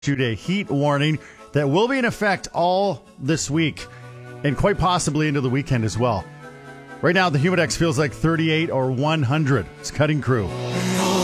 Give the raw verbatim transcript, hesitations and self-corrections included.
issued a heat warning that will be in effect all this week and quite possibly into the weekend as well. Right now, the Humidex feels like thirty-eight or one hundred. It's Cutting Crew.